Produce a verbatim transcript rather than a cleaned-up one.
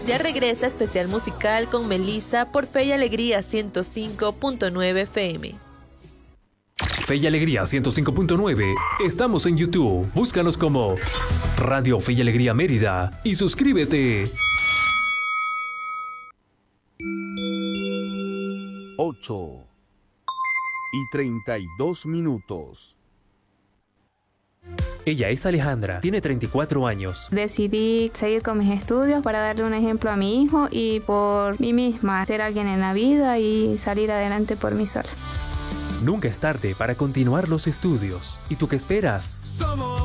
ya regresa especial musical con Melissa por Fe y Alegría ciento cinco punto nueve F M. Fe y Alegría ciento cinco punto nueve. Estamos en YouTube. Búscanos como Radio Fe y Alegría Mérida y suscríbete. ocho y treinta y dos minutos. Ella es Alejandra, tiene treinta y cuatro años. Decidí seguir con mis estudios para darle un ejemplo a mi hijo y por mí misma, ser alguien en la vida y salir adelante por mí sola. Nunca es tarde para continuar los estudios. ¿Y tú qué esperas? Somos